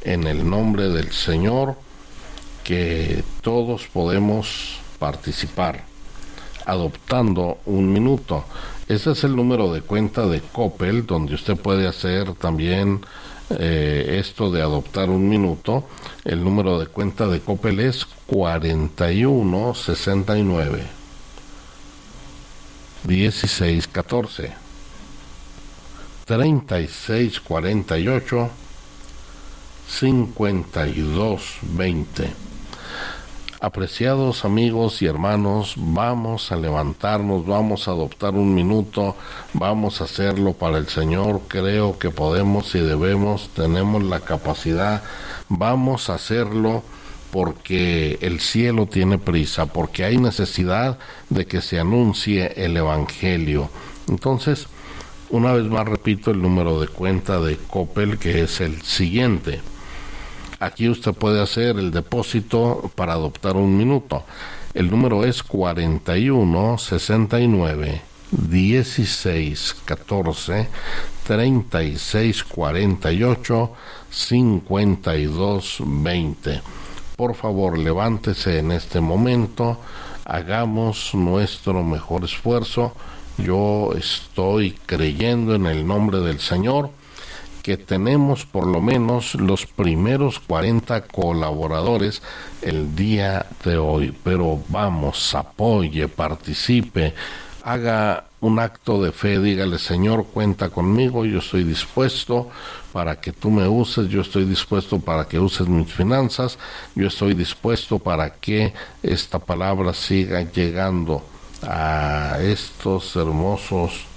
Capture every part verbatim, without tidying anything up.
en el nombre del Señor, que todos podemos participar adoptando un minuto. Ese es el número de cuenta de Coppel, donde usted puede hacer también eh, esto de adoptar un minuto. El número de cuenta de Coppel es cuarenta y uno sesenta y nueve dieciséis catorce treinta y seis cuarenta y ocho cincuenta y dos veinte. Apreciados amigos y hermanos, vamos a levantarnos, vamos a adoptar un minuto, vamos a hacerlo para el Señor. Creo que podemos y debemos, tenemos la capacidad, vamos a hacerlo porque el cielo tiene prisa, porque hay necesidad de que se anuncie el Evangelio. Entonces, una vez más repito el número de cuenta de Coppel, que es el siguiente. Aquí usted puede hacer el depósito para adoptar un minuto. El número es cuarenta y uno sesenta y nueve dieciséis catorce treinta y seis cuarenta y ocho cincuenta y dos veinte. Por favor, levántese en este momento, hagamos nuestro mejor esfuerzo. Yo estoy creyendo en el nombre del Señor que tenemos por lo menos los primeros cuarenta colaboradores el día de hoy. Pero vamos, apoye, participe, haga un acto de fe, dígale: Señor, cuenta conmigo, yo estoy dispuesto para que tú me uses, yo estoy dispuesto para que uses mis finanzas, yo estoy dispuesto para que esta palabra siga llegando a estos hermosos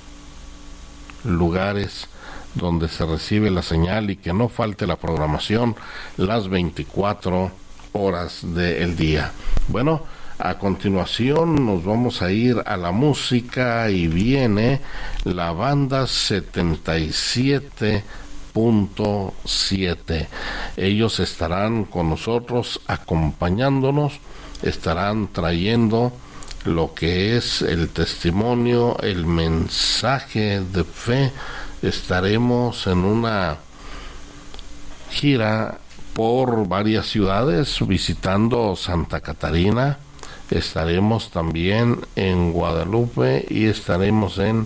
lugares donde se recibe la señal, y que no falte la programación las veinticuatro horas del día. Bueno, a continuación nos vamos a ir a la música y viene la banda setenta y siete punto siete. Ellos estarán con nosotros acompañándonos, estarán trayendo lo que es el testimonio, el mensaje de fe. Estaremos en una gira por varias ciudades visitando Santa Catarina, estaremos también en Guadalupe y estaremos en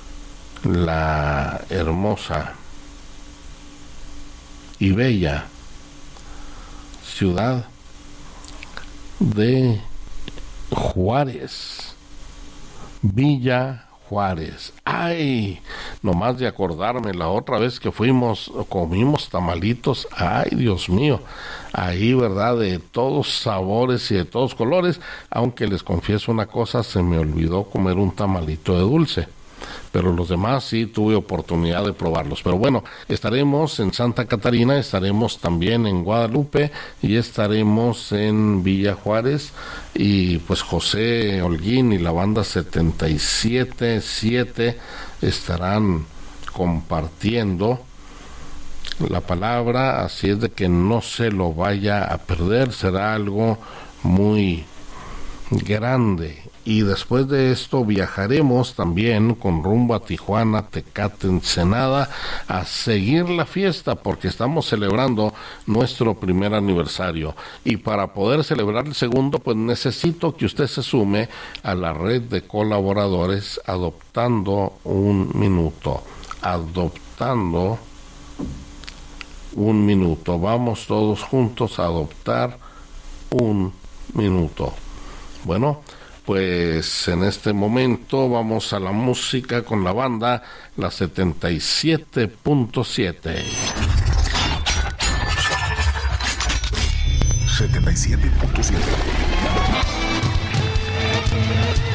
la hermosa y bella ciudad de Juárez, Villa Juárez. Ay, nomás de acordarme, la otra vez que fuimos, comimos tamalitos, ay, Dios mío, ahí, verdad, de todos sabores y de todos colores, aunque les confieso una cosa, se me olvidó comer un tamalito de dulce, pero los demás sí tuve oportunidad de probarlos. Pero bueno, estaremos en Santa Catarina, estaremos también en Guadalupe y estaremos en Villa Juárez, y pues José Holguín y la banda setenta y siete punto siete estarán compartiendo la palabra, así es de que no se lo vaya a perder, será algo muy grande. Y después de esto viajaremos también con rumbo a Tijuana, Tecate, Ensenada, a seguir la fiesta, porque estamos celebrando nuestro primer aniversario. Y para poder celebrar el segundo, pues necesito que usted se sume a la red de colaboradores adoptando un minuto. Adoptando un minuto. Vamos todos juntos a adoptar un minuto. Bueno, pues en este momento vamos a la música con la banda la setenta y siete punto siete. setenta y siete punto siete.